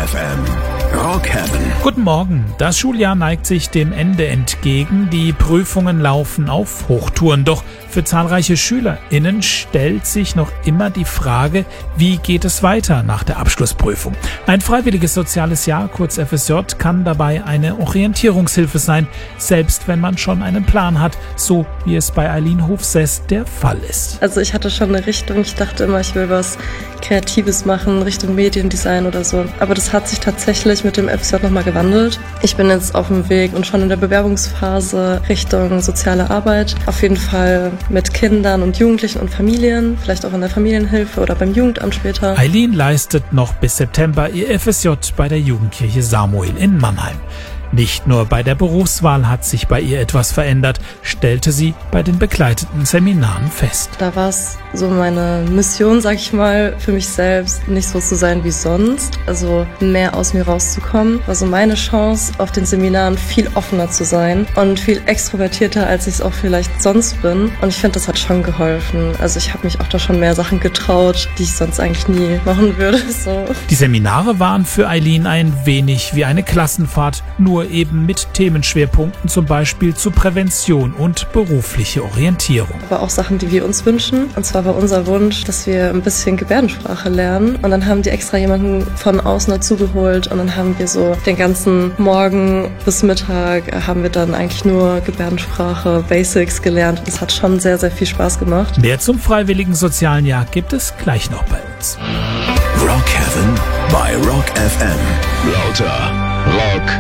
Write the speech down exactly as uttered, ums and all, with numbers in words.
F M. Rock Heaven. Guten Morgen. Das Schuljahr neigt sich dem Ende entgegen. Die Prüfungen laufen auf Hochtouren. Doch für zahlreiche SchülerInnen stellt sich noch immer die Frage, wie geht es weiter nach der Abschlussprüfung? Ein freiwilliges soziales Jahr, kurz F S J, kann dabei eine Orientierungshilfe sein, selbst wenn man schon einen Plan hat, so wie es bei Eileen Hofsess der Fall ist. Also ich hatte schon eine Richtung. Ich dachte immer, ich will was Kreatives machen, Richtung Mediendesign oder so. Aber das hat sich tatsächlich mit dem F S J nochmal gewandelt. Ich bin jetzt auf dem Weg und schon in der Bewerbungsphase Richtung soziale Arbeit. Auf jeden Fall mit Kindern und Jugendlichen und Familien, vielleicht auch in der Familienhilfe oder beim Jugendamt später. Eileen leistet noch bis September ihr F S J bei der Jugendkirche Samuel in Mannheim. Nicht nur bei der Berufswahl hat sich bei ihr etwas verändert, stellte sie bei den begleiteten Seminaren fest. Da war es so meine Mission, sag ich mal, für mich selbst, nicht so zu sein wie sonst, also mehr aus mir rauszukommen. War so meine Chance, auf den Seminaren viel offener zu sein und viel extrovertierter, als ich es auch vielleicht sonst bin. Und ich finde, das hat schon geholfen. Also ich habe mich auch da schon mehr Sachen getraut, die ich sonst eigentlich nie machen würde. So. Die Seminare waren für Eileen ein wenig wie eine Klassenfahrt, nur eben mit Themenschwerpunkten, zum Beispiel zu Prävention und berufliche Orientierung. Aber auch Sachen, die wir uns wünschen. Und zwar war unser Wunsch, dass wir ein bisschen Gebärdensprache lernen. Und dann haben die extra jemanden von außen dazugeholt. Und dann haben wir so den ganzen Morgen bis Mittag haben wir dann eigentlich nur Gebärdensprache, Basics gelernt. Das hat schon sehr, sehr viel Spaß gemacht. Mehr zum freiwilligen sozialen Jahr gibt es gleich noch bei uns. Rock Heaven bei Rock F M. Lauter Rock.